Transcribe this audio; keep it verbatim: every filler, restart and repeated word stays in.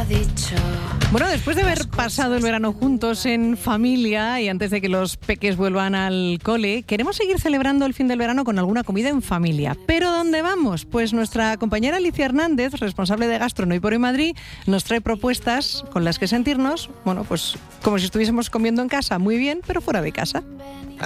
dicho. Bueno, después de haber pasado el verano juntos en familia y antes de que los peques vuelvan al cole, queremos seguir celebrando el fin del verano con alguna comida en familia. ¿Pero dónde vamos? Pues nuestra compañera Alicia Hernández, responsable de Gastro en Hoy por Hoy Madrid, nos trae propuestas con las que sentirnos, bueno, pues como si estuviésemos comiendo en casa, muy bien, pero fuera de casa.